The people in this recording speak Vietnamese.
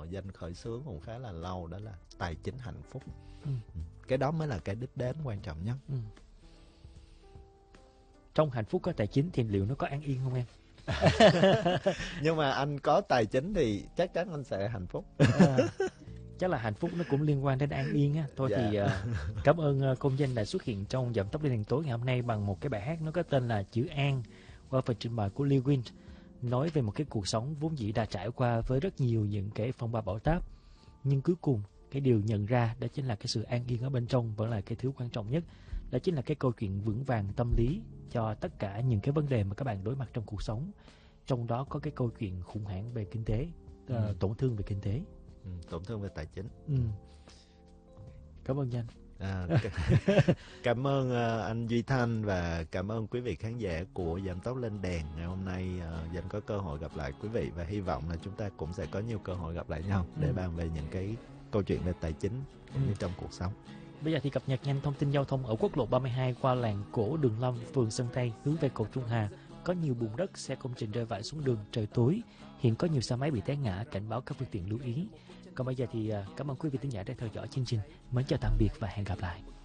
Danh khởi xướng cũng khá là lâu, đó là tài chính hạnh phúc. Ừ. Cái đó mới là cái đích đến quan trọng nhất. Ừ. Trong hạnh phúc có tài chính thì liệu nó có an yên không em? Nhưng mà anh có tài chính thì chắc chắn anh sẽ hạnh phúc. Chắc là hạnh phúc nó cũng liên quan đến an yên á. Thôi thì cảm ơn Công Danh đã xuất hiện trong Giọng Tóc Lên Đèn Tối ngày hôm nay bằng một cái bài hát nó có tên là Chữ An, qua phần trình bày của Lil Wayne, nói về một cái cuộc sống vốn dĩ đã trải qua với rất nhiều những cái phong ba bão táp, nhưng cuối cùng cái điều nhận ra đó chính là cái sự an yên ở bên trong vẫn là cái thứ quan trọng nhất. Đó chính là cái câu chuyện vững vàng tâm lý cho tất cả những cái vấn đề mà các bạn đối mặt trong cuộc sống. Trong đó có cái câu chuyện khủng hoảng về kinh tế, tổn thương về kinh tế, tổn thương về tài chính. Cảm ơn Danh. Cảm ơn anh Duy Thanh và cảm ơn quý vị khán giả của Giảm Tóc Lên Đèn. Ngày hôm nay Danh có cơ hội gặp lại quý vị và hy vọng là chúng ta cũng sẽ có nhiều cơ hội gặp lại nhau để bàn về những cái câu chuyện về tài chính cũng như trong cuộc sống. Bây giờ thì cập nhật nhanh thông tin giao thông ở quốc lộ 32 qua làng cổ Đường Lâm, phường Sơn Tây hướng về cầu Trung Hà. Có nhiều bùn đất, xe công trình rơi vãi xuống đường, trời tối. Hiện có nhiều xe máy bị té ngã, cảnh báo các phương tiện lưu ý. Còn bây giờ thì cảm ơn quý vị thính giả đã theo dõi chương trình. Mến chào tạm biệt và hẹn gặp lại.